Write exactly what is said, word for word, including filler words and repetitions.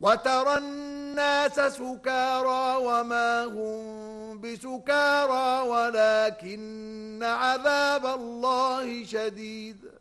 وترى الناس سكارى وما هم بسكارى ولكن عذاب الله شديد